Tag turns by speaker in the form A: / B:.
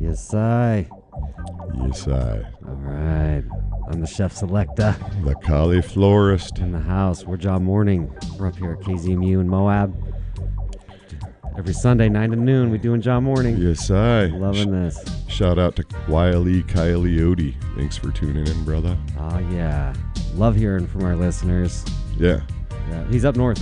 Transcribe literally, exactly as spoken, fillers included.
A: Yes, I.
B: Yes, I.
A: All right. I'm the chef selecta
B: The cauliflorist.
A: in the house. We're John Morning. We're up here at K Z M U in Moab. Every Sunday, nine to noon, we doing John Morning.
B: Yes, I.
A: Loving this.
B: Shout out to Wiley Coyote. Thanks for tuning in, brother.
A: Oh, yeah. Love hearing from our listeners.
B: Yeah.
A: Yeah. He's up north.